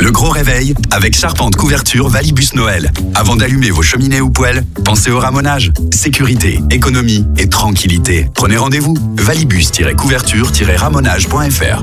Le gros réveil avec Charpente Couverture Valibus Noël. Avant d'allumer vos cheminées ou poêles, pensez au ramonage. Sécurité, économie et tranquillité. Prenez rendez-vous. Valibus-couverture-ramonage.fr.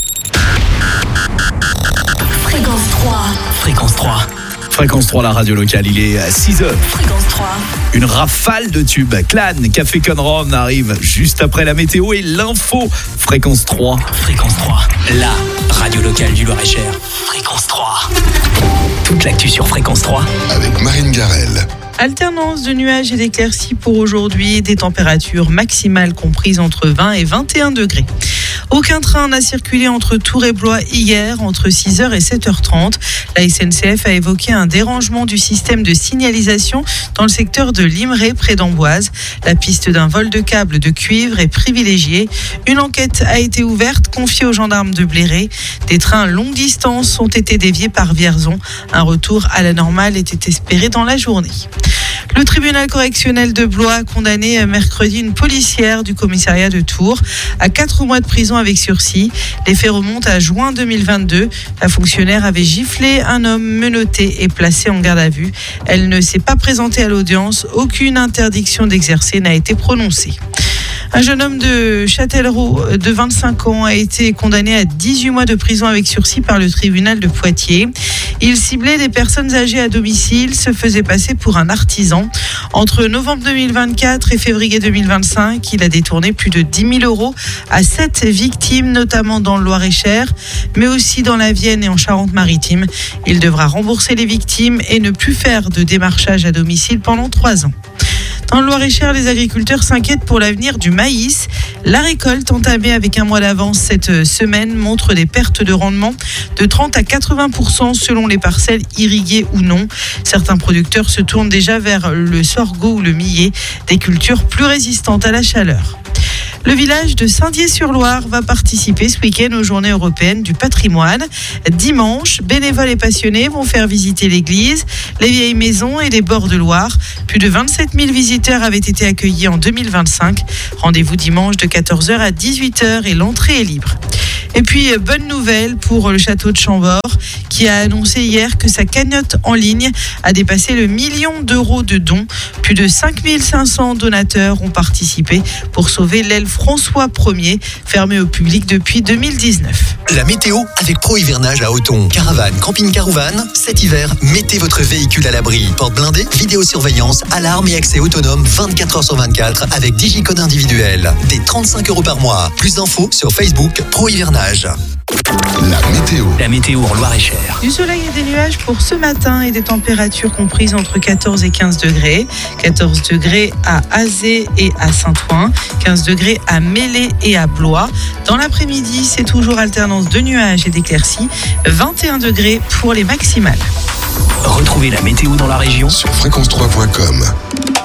Fréquence 3. Fréquence 3. Fréquence 3, la radio locale, il est à 6h. Fréquence 3. Une rafale de tubes. Clan, Café Con Rome arrive juste après la météo et l'info. Fréquence 3. Fréquence 3, la radio locale du Loir-et-Cher. Fréquence 3. Toute l'actu sur Fréquence 3. Avec Marine Garel. Alternance de nuages et d'éclaircies pour aujourd'hui, des températures maximales comprises entre 20 et 21 degrés. Aucun train n'a circulé entre Tours et Blois hier entre 6h et 7h30. La SNCF a évoqué un dérangement du système de signalisation dans le secteur de Limeray près d'Amboise. La piste d'un vol de câbles de cuivre est privilégiée. Une enquête a été ouverte, confiée aux gendarmes de Bléré. Des trains longue distance ont été déviés par Vierzon. Un retour à la normale était espéré dans la journée. Le tribunal correctionnel de Blois a condamné mercredi une policière du commissariat de Tours à 4 mois de prison avec sursis. Les faits remontent à juin 2022. La fonctionnaire avait giflé un homme menotté et placé en garde à vue. Elle ne s'est pas présentée à l'audience. Aucune interdiction d'exercer n'a été prononcée. Un jeune homme de Châtellerault de 25 ans a été condamné à 18 mois de prison avec sursis par le tribunal de Poitiers. Il ciblait des personnes âgées à domicile, se faisait passer pour un artisan. Entre novembre 2024 et février 2025, il a détourné plus de 10 000 euros à 7 victimes, notamment dans le Loir-et-Cher, mais aussi dans la Vienne et en Charente-Maritime. Il devra rembourser les victimes et ne plus faire de démarchage à domicile pendant 3 ans. Dans le Loir-et-Cher, les agriculteurs s'inquiètent pour l'avenir du maïs. La récolte entamée avec un mois d'avance cette semaine montre des pertes de rendement de 30 à 80% selon les parcelles irriguées ou non. Certains producteurs se tournent déjà vers le sorgho ou le millet, des cultures plus résistantes à la chaleur. Le village de Saint-Dié-sur-Loire va participer ce week-end aux Journées européennes du patrimoine. Dimanche, bénévoles et passionnés vont faire visiter l'église, les vieilles maisons et les bords de Loire. Plus de 27 000 visiteurs avaient été accueillis en 2025. Rendez-vous dimanche de 14h à 18h et l'entrée est libre. Et puis, bonne nouvelle pour le château de Chambord qui a annoncé hier que sa cagnotte en ligne a dépassé le 1 million d'euros de dons. Plus de 5 500 donateurs ont participé pour sauver l'aile François Ier, fermée au public depuis 2019. La météo avec Pro Hivernage à Othon. Caravane, camping-car ou van, cet hiver, mettez votre véhicule à l'abri. Porte blindée, vidéosurveillance, alarme et accès autonome 24h sur 24 avec digicode individuel. Des 35 € par mois. Plus d'infos sur Facebook Pro Hivernage. La météo. La météo en Loir-et-Cher. Du soleil et des nuages pour ce matin et des températures comprises entre 14 et 15 degrés. 14 degrés à Azé et à Saint-Ouen. 15 degrés à Mélé et à Blois. Dans l'après-midi, c'est toujours alternance de nuages et d'éclaircies. 21 degrés pour les maximales. Retrouvez la météo dans la région Sur fréquence3.com.